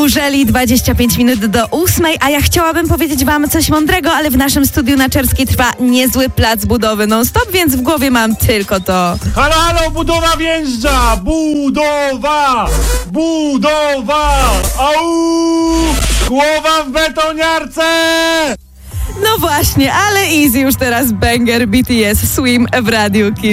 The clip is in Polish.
Różeli 25 minut do 8, a ja chciałabym powiedzieć wam coś mądrego, ale w naszym studiu na Czerskiej trwa niezły plac budowy non-stop, więc w głowie mam tylko to. Halo, halo, budowa wjeżdża! Budowa! Budowa! Au! Głowa w betoniarce! No właśnie, ale easy już teraz banger BTS Swim w Radiu Kiss.